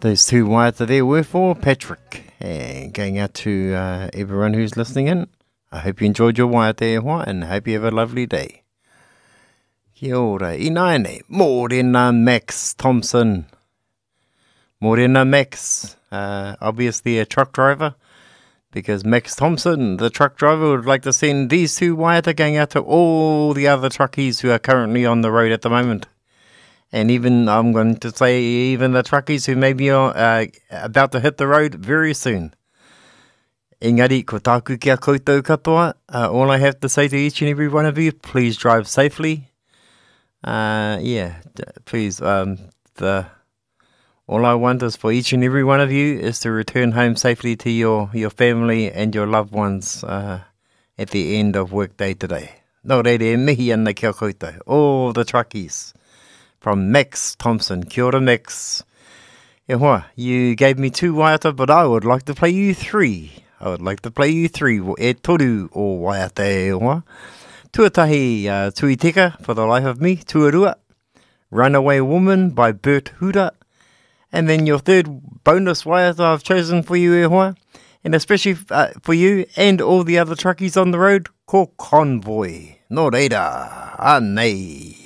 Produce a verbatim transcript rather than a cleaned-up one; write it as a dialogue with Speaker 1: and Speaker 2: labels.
Speaker 1: Those two waiata there were for Patrick. And going out to uh, everyone who's listening in. I hope you enjoyed your waiata e hoa and hope you have a lovely day. Kia ora, inaine, morena Max Thompson. Morena Max, uh, obviously a truck driver, because Max Thompson, the truck driver, would like to send these two waiata going out to all the other truckies who are currently on the road at the moment. And even, I'm going to say, even the truckies who may be uh, about to hit the road very soon. Engari, ko tāku kia koutou katoa. Uh, all I have to say to each and every one of you, please drive safely. Uh, yeah, please. Um, the all I want is for each and every one of you is to return home safely to your, your family and your loved ones uh, at the end of workday today. Nō reire, mihi ana kia koutou. All the truckies. From Max Thompson. Kia ora, Max. E hoa, you gave me two waiata, but I would like to play you three. I would like to play you three. E toru o waiata e hoa. Tuatahi uh, Tui Teka, For the Life of Me, Tuarua. Runaway Woman by Bert Huda. And then your third bonus waiata I've chosen for you e hoa. And especially uh, for you and all the other truckies on the road, ko Convoy. Nō reira, anei.